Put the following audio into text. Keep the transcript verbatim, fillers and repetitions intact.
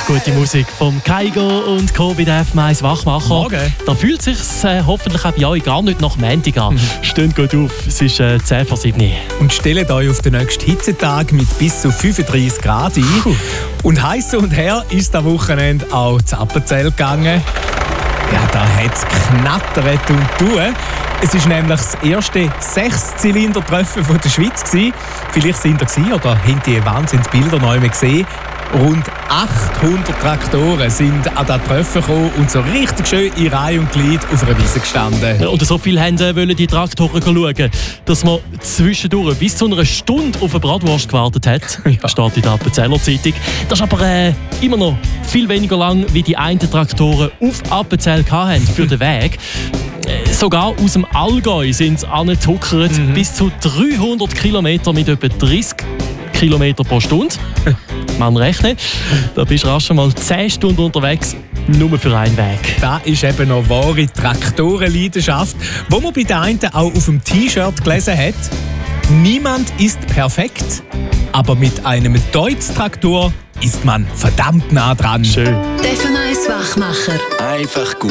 gute Musik vom Kaigo und Co. bei der F eins Wachmacher. Morgen. Da fühlt es sich äh, hoffentlich auch bei euch gar nicht nach Montag an. Mhm. Steht gut auf, es ist äh, zehn vor sieben. Und stellt euch auf den nächsten Hitzetag mit bis zu fünfunddreißig Grad ein. Puh. Und heiß und her ist am Wochenende auch zu Appenzell gegangen. Ja, da hat es knattert und tun. Es war nämlich das erste Sechszylinder-Treffen der Schweiz gewesen. Vielleicht sind ihr gewesen, oder habt ihr Wahnsinnsbilder noch einmal gesehen. Rund achthundert Traktoren sind an das Treffen gekommen und so richtig schön in Reihe und Glied auf einer Wiese gestanden. Ja, und so viele haben wollen die Traktoren schauen, dass man zwischendurch bis zu einer Stunde auf eine Bratwurst gewartet hat. Ja. Steht in der Appenzeller Zeitung. Das ist aber äh, immer noch viel weniger lang, wie die einen Traktoren auf Appenzell hatten für den Weg. Sogar aus dem Allgäu sind sie angetuckert, mhm. bis zu dreihundert Kilometer mit etwa dreißig Kilometer pro Stunde. Man rechnet, da bist du rasch mal zehn Stunden unterwegs, nur für einen Weg. Das ist eben noch wahre Traktorenleidenschaft, wo man bei den einen auch auf dem T-Shirt gelesen hat. Niemand ist perfekt, aber mit einem Deutz-Traktor ist man verdammt nah dran. Schön. Der F eins Wachmacher. Einfach gut.